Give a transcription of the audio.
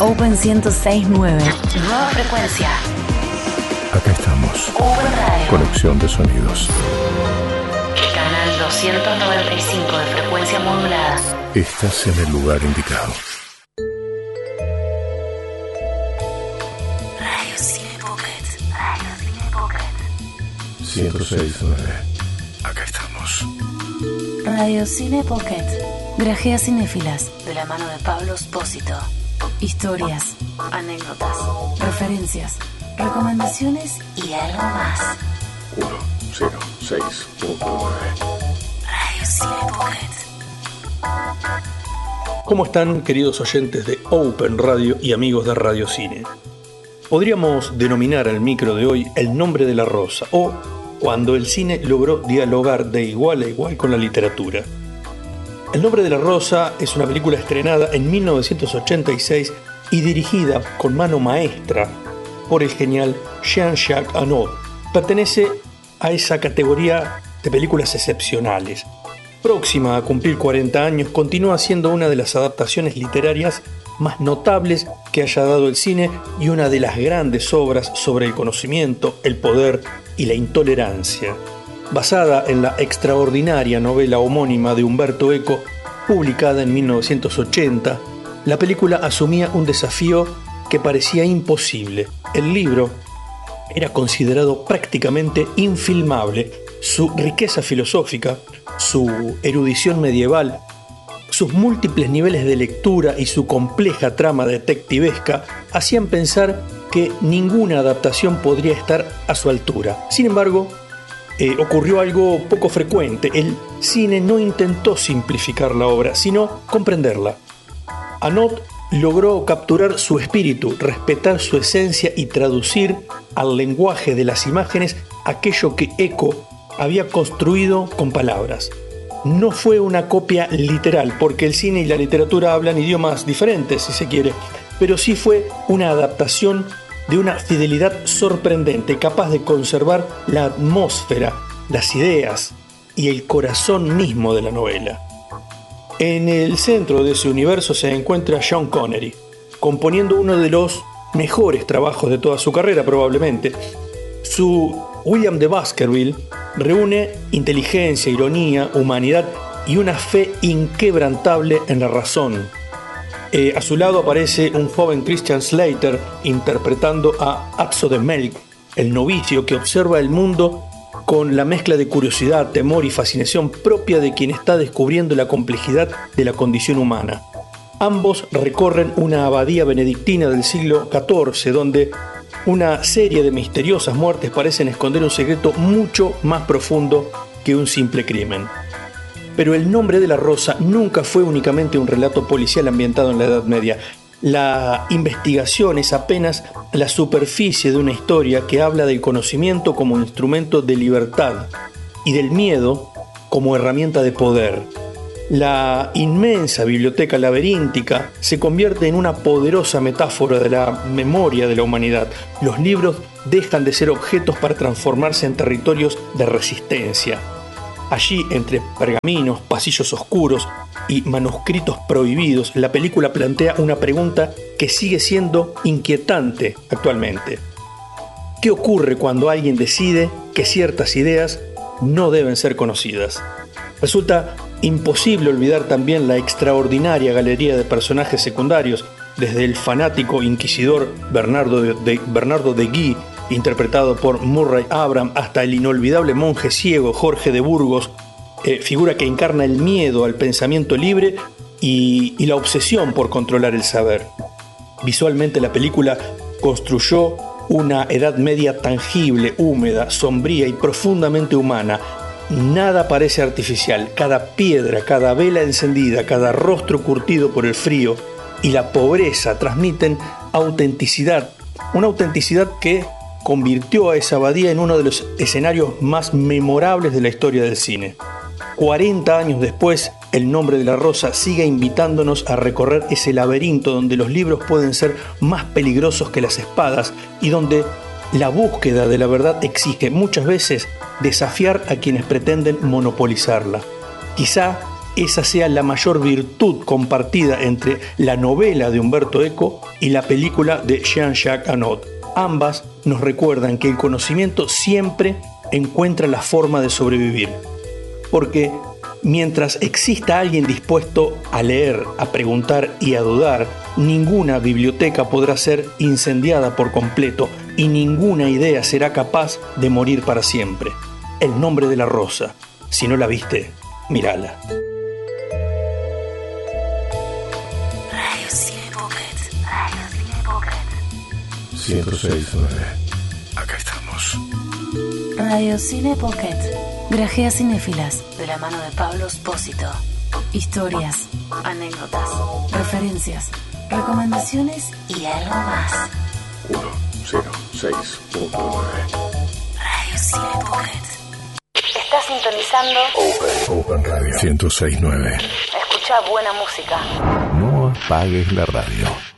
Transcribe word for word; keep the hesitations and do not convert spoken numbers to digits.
Open ciento seis punto nueve. Nueva frecuencia. Acá estamos. Open Radio. Conexión de sonidos. Canal doscientos noventa y cinco de frecuencia modulada. Estás en el lugar indicado. Radio Cine Pocket. Radio Cine Pocket. ciento seis punto nueve. Acá estamos. Radio Cine Pocket. Grajeas cinéfilas de la mano de Pablo Espósito. Historias, anécdotas, referencias, recomendaciones y algo más. uno cero seis punto nueve. Radio Cine Pocket. ¿Cómo están, queridos oyentes de Open Radio y amigos de Radio Cine? Podríamos denominar al micro de hoy El nombre de la rosa, o Cuando el cine logró dialogar de igual a igual con la literatura. El nombre de la rosa es una película estrenada en mil novecientos ochenta y seis y dirigida con mano maestra por el genial Jean-Jacques Annaud. Pertenece a esa categoría de películas excepcionales. Próxima a cumplir cuarenta años, continúa siendo una de las adaptaciones literarias más notables que haya dado el cine y una de las grandes obras sobre el conocimiento, el poder y la intolerancia. Basada en la extraordinaria novela homónima de Umberto Eco, publicada en mil novecientos ochenta, la película asumía un desafío que parecía imposible. El libro era considerado prácticamente infilmable. Su riqueza filosófica, su erudición medieval, sus múltiples niveles de lectura y su compleja trama detectivesca hacían pensar que ninguna adaptación podría estar a su altura. Sin embargo, Eh, ocurrió algo poco frecuente. El cine no intentó simplificar la obra, sino comprenderla. Annaud logró capturar su espíritu, respetar su esencia y traducir al lenguaje de las imágenes aquello que Eco había construido con palabras. No fue una copia literal, porque el cine y la literatura hablan idiomas diferentes, si se quiere, pero sí fue una adaptación de una fidelidad sorprendente, capaz de conservar la atmósfera, las ideas y el corazón mismo de la novela. En el centro de ese universo se encuentra Sean Connery, componiendo uno de los mejores trabajos de toda su carrera probablemente. Su William de Baskerville reúne inteligencia, ironía, humanidad y una fe inquebrantable en la razón. Eh, a su lado aparece un joven Christian Slater interpretando a Atzo de Melk, el novicio que observa el mundo con la mezcla de curiosidad, temor y fascinación propia de quien está descubriendo la complejidad de la condición humana. Ambos recorren una abadía benedictina del siglo catorce, donde una serie de misteriosas muertes parecen esconder un secreto mucho más profundo que un simple crimen. Pero El nombre de la rosa nunca fue únicamente un relato policial ambientado en la Edad Media. La investigación es apenas la superficie de una historia que habla del conocimiento como instrumento de libertad y del miedo como herramienta de poder. La inmensa biblioteca laberíntica se convierte en una poderosa metáfora de la memoria de la humanidad. Los libros dejan de ser objetos para transformarse en territorios de resistencia. Allí, entre pergaminos, pasillos oscuros y manuscritos prohibidos, la película plantea una pregunta que sigue siendo inquietante actualmente. ¿Qué ocurre cuando alguien decide que ciertas ideas no deben ser conocidas? Resulta imposible olvidar también la extraordinaria galería de personajes secundarios, desde el fanático inquisidor Bernardo de, de, Bernardo de Guy, interpretado por Murray Abraham, hasta el inolvidable monje ciego Jorge de Burgos, eh, figura que encarna el miedo al pensamiento libre y, y la obsesión por controlar el saber. Visualmente la película construyó una Edad Media tangible, húmeda, sombría y profundamente humana. Nada parece artificial. Cada piedra, cada vela encendida, cada rostro curtido por el frío y la pobreza transmiten autenticidad, una autenticidad que convirtió a esa abadía en uno de los escenarios más memorables de la historia del cine. cuarenta años después, El nombre de la rosa sigue invitándonos a recorrer ese laberinto donde los libros pueden ser más peligrosos que las espadas y donde la búsqueda de la verdad exige muchas veces desafiar a quienes pretenden monopolizarla. Quizá esa sea la mayor virtud compartida entre la novela de Umberto Eco y la película de Jean-Jacques Annaud. Ambas nos recuerdan que el conocimiento siempre encuentra la forma de sobrevivir, porque mientras exista alguien dispuesto a leer, a preguntar y a dudar, ninguna biblioteca podrá ser incendiada por completo y ninguna idea será capaz de morir para siempre. El nombre de la rosa. Si no la viste, mírala. Radio Cine Pocket. Radio Cine Pocket. ciento seis punto nueve. Acá estamos. Radio Cine Pocket. Grajeas cinéfilas de la mano de Pablo Espósito. Historias, anécdotas, referencias, recomendaciones y algo más. uno cero seis punto nueve. Radio Cine Pocket. Estás sintonizando Open, Open Radio ciento seis punto nueve. Escucha buena música. No apagues la radio.